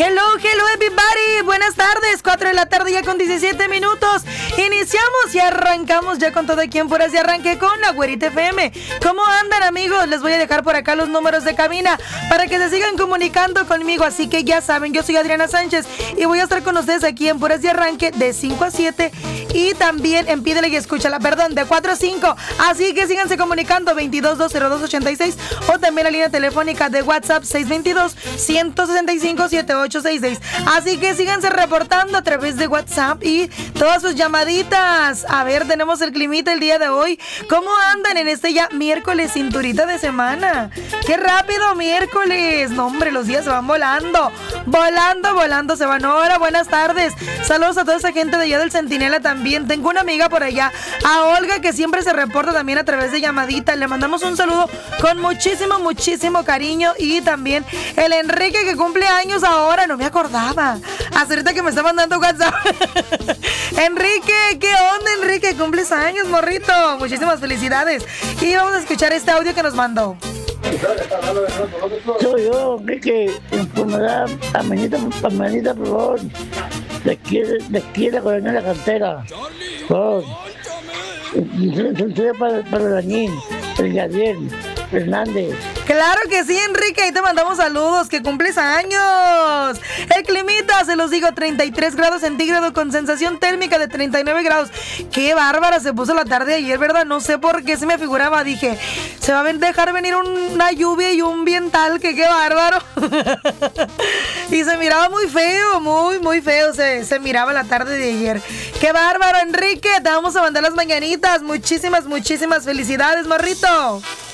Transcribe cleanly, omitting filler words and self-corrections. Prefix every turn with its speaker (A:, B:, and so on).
A: Hello everybody, buenas tardes, 4 de la tarde ya con 17 minutos. Iniciamos y arrancamos ya con todo aquí en Puras de Arranque con la Güerita FM. ¿Cómo andan, amigos? Les voy a dejar por acá los números de cabina para que se sigan comunicando conmigo. Así que ya saben, yo soy Adriana Sánchez y voy a estar con ustedes aquí en Puras de Arranque de 5 a 7 y también en Pídele y Escúchala, perdón, de 4 a 5. Así que síganse comunicando 22-202-86 o también la línea telefónica de WhatsApp 622-165-7866. Así que síganse reportando a través de WhatsApp y todas sus llamaditas. A ver, tenemos el climita el día de hoy. ¿Cómo andan en este ya miércoles, cinturita de semana? ¡Qué rápido miércoles! No, hombre, los días se van volando. Volando se van. Ahora, buenas tardes. Saludos a toda esa gente de allá del Centinela también. Tengo una amiga por allá, a Olga, que siempre se reporta también a través de llamadita. Le mandamos un saludo con muchísimo cariño. Y también el Enrique, que cumple años ahora. No me acordaba. Hasta ahorita que me está mandando WhatsApp. Enrique, ¿qué onda, Enrique? Cumples años, morrito. Muchísimas felicidades. Y vamos a escuchar este audio que nos mandó.
B: Soy yo, Enrique, enfermedad, amenita, por favor. De aquí de la colonia de la Cantera. Por favor. Para el Dañín, el Gabriel Fernández.
A: Claro que sí, Enrique, ahí te mandamos saludos, que cumples años. El climita, se los digo, 33 grados centígrados con sensación térmica de 39 grados. Qué bárbara se puso la tarde de ayer, ¿verdad? No sé por qué se me figuraba, dije, se va a dejar venir una lluvia y un viental, que qué bárbaro. Y se miraba muy feo, muy feo se miraba la tarde de ayer. Qué bárbaro, Enrique, te vamos a mandar las mañanitas. Muchísimas felicidades, morrito.